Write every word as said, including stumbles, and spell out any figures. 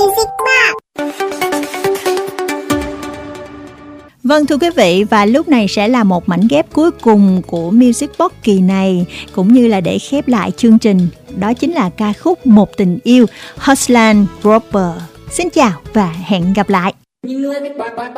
Music Box. Vâng thưa quý vị, và lúc này sẽ là một mảnh ghép cuối cùng của Music Box kỳ này, cũng như là để khép lại chương trình. Đó chính là ca khúc Một Tình Yêu, Ruslan Roper. Xin chào và hẹn gặp lại.